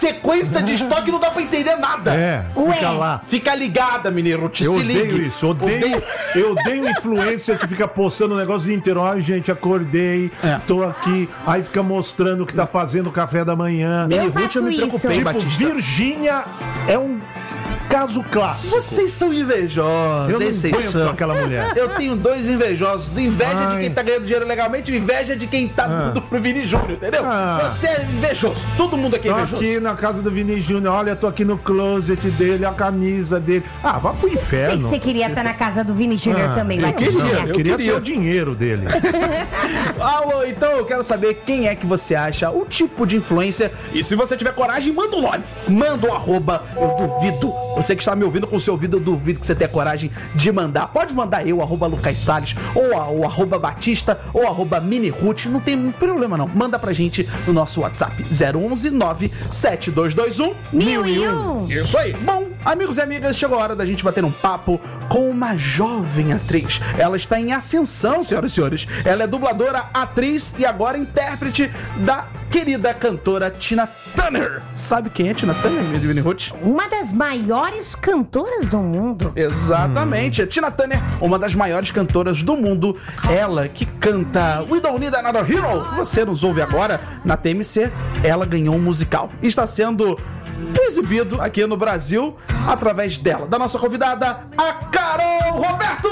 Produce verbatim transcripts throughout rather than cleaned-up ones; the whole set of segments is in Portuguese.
sequência de estoque não dá pra entender nada. É, fica Ué. lá. Fica ligada, menino, Eu se odeio ligue. isso, odeio, eu odeio influencer que fica postando o negócio o dia inteiro. Ai, gente, acordei, É. tô aqui. Aí fica mostrando o que tá fazendo o café da manhã. Mini Eu Ruth, eu me faço preocupei, isso. Batista. Tipo, Virgínia é um caso clássico. Vocês são invejosos, Eu não vocês aguento são. aquela mulher. Eu tenho dois invejosos. Do inveja Ai. de quem tá ganhando dinheiro legalmente e inveja de quem tá Ah. dando pro Vini Júnior, entendeu? Ah. Você é invejoso. Todo mundo aqui é Tô invejoso. aqui na casa do Vini Júnior, olha, tô aqui no closet dele, a camisa dele. Ah, vá pro Sei inferno. que você queria estar na casa do Vini Júnior Ah, também, eu Batista. queria, Não, eu eu queria queria. ter o dinheiro dele. Alô, então eu quero saber quem é que você acha o tipo de influência. E se você tiver coragem, manda o nome. Manda o arroba, eu duvido. Você que está me ouvindo com o seu ouvido, eu duvido que você tenha coragem de mandar. Pode mandar eu, arroba Lucas Salles, ou a- o arroba Batista, ou arroba Mini Ruth. Não tem problema não. Manda pra gente no nosso WhatsApp zero onze nove sete dois dois um Mil e um. Isso aí. Bom, amigos e amigas, chegou a hora da gente bater um papo com uma jovem atriz. Ela está em ascensão, senhoras e senhores. Ela é dubladora, atriz e agora intérprete da querida cantora Tina Turner. Sabe quem é Tina Turner, minha Divine Ruth? Uma das maiores cantoras do mundo. Exatamente. A Tina Turner, uma das maiores cantoras do mundo. Ela que canta We Don't Need Another Hero. Você nos ouve agora na T M C. Ela ganhou um musical. E está sendo exibido aqui no Brasil através dela, da nossa convidada, a Carol Roberto!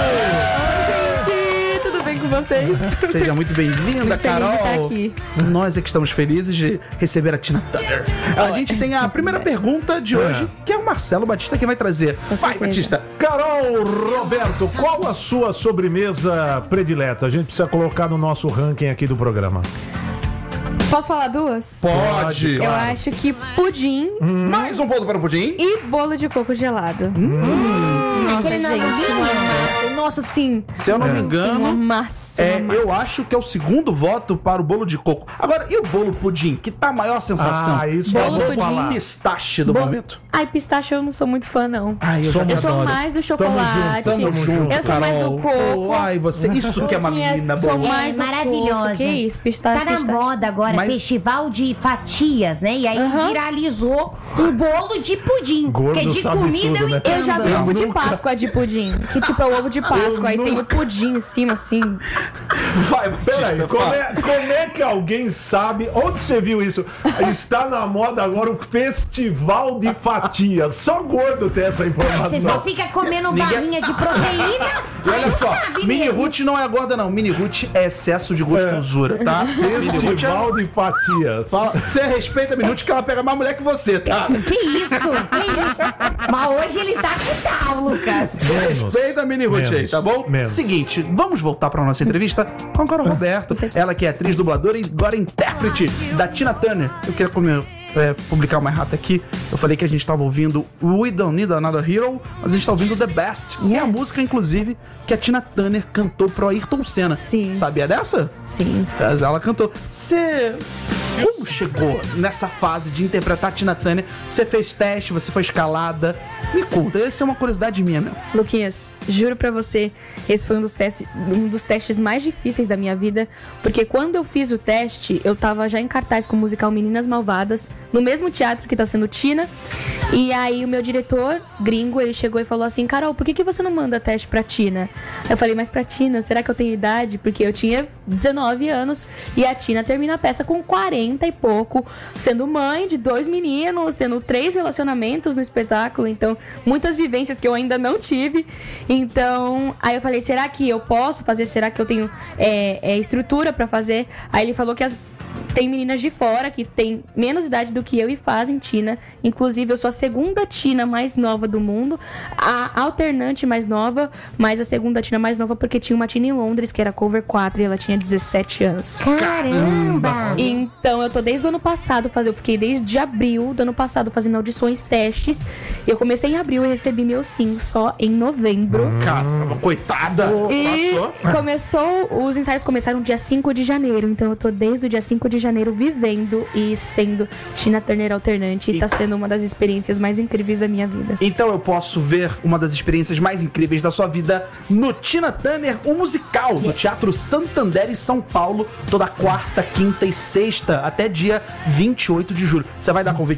Gente, tudo bem com vocês? Seja muito bem-vinda, Muito feliz de Carol. estar aqui. Nós é que estamos felizes de receber a Tina Turner. A gente tem a primeira pergunta de hoje, que é o Marcelo Batista que vai trazer. Com Vai, certeza. Batista! Carol Roberto, qual a sua sobremesa predileta? A gente precisa colocar no nosso ranking aqui do programa. Posso falar duas? Pode! Eu acho que pudim Mais um ponto para o pudim. e bolo de coco gelado. Aquele Gente, nozinho. uma massa. Nossa, sim. Se eu não me Sim, uma engano, massa. é, uma eu massa. acho que é o segundo voto para o bolo de coco. Agora, e o bolo pudim? Que tá a maior sensação? Ah, isso Bolo eu vou pudim. falar. Pistache do Bolo- momento. Ai, pistache eu não sou muito fã, não. Ai, eu já te Eu sou adoro. mais do chocolate. Tamo junto, Eu sou mais do Carol. coco. Ai, você, isso que é uma menina Sou boa. mais do Maravilhosa. coco. Que isso, pistache, Tá na pistache. moda agora, Mas- festival de fatias, né? E aí Aham. viralizou um bolo de pudim. Gordo Porque de sabe comida tudo, eu né? entendo. Eu já vi ovo de nunca- Páscoa de pudim. Que tipo é o ovo de Páscoa. Aí tem o pudim em cima, assim. Vai, Peraí, Batista, como fala. é, como é que alguém sabe? Onde você viu isso? Está na moda agora o festival de fatias. Só gordo tem essa Você informação. só fica comendo Ninguém- barrinha de proteína. E olha aí só, sabe Mini mesmo. Ruth não é gorda, não. Mini Ruth é excesso de gostosura, tá? Mini Ruth é... Festival de fatias. Fala, você respeita a Mini Ruth que ela pega mais mulher que você, tá? Que isso? Que isso? Mas hoje ele tá que tal, Lucas? Menos. Respeita a Mini Ruth aí, Menos. tá bom? Menos. Seguinte, vamos voltar pra nossa entrevista com a Carol Roberto. Ela que é atriz, dubladora e agora intérprete da Tina Turner. Eu queria comer, é, publicar uma errata aqui. Eu falei que a gente tava ouvindo We Don't Need Another Hero, mas a gente tá ouvindo The Best. Que é a Yes. música, inclusive, que a Tina Turner cantou pro Ayrton Senna. Sim. Sabia dessa? Sim. Mas ela cantou. Você... Como chegou nessa fase de interpretar a Tina Turner? Você fez teste, você foi escalada. Me conta, essa é uma curiosidade minha, meu. Luquinhas, juro pra você, esse foi um dos, testes, um dos testes mais difíceis da minha vida, porque quando eu fiz o teste, eu tava já em cartaz com o musical Meninas Malvadas, no mesmo teatro que tá sendo Tina, e aí o meu diretor, gringo, ele chegou e falou assim, Carol, por que, que você não manda teste pra Tina? Eu falei, mas pra Tina, será que eu tenho idade? Porque eu tinha dezenove anos, e a Tina termina a peça com quarenta e pouco, sendo mãe de dois meninos, tendo três relacionamentos no espetáculo, então muitas vivências que eu ainda não tive. Então, aí eu falei, será que eu posso fazer? Será que eu tenho é, é, estrutura pra fazer? Aí ele falou que as tem meninas de fora que tem menos idade do que eu e fazem Tina. Inclusive, eu sou a segunda Tina mais nova do mundo. A alternante mais nova, mas a segunda Tina mais nova porque tinha uma Tina em Londres, que era cover quatro, e ela tinha dezessete anos. Caramba! Então, eu tô desde o ano passado fazendo, eu fiquei desde abril do ano passado fazendo audições, testes. Eu comecei em abril e recebi meu sim só em novembro. Caramba, coitada. E Passou. começou, os ensaios começaram dia cinco de janeiro, então eu tô desde o dia cinco de janeiro vivendo e sendo Tina Turner alternante, e tá sendo uma das experiências mais incríveis da minha vida. Então eu posso ver uma das experiências mais incríveis da sua vida no Tina Turner, o musical, no Teatro Santander em São Paulo, toda quarta, quinta e sexta, até dia vinte e oito de julho. Você vai dar convite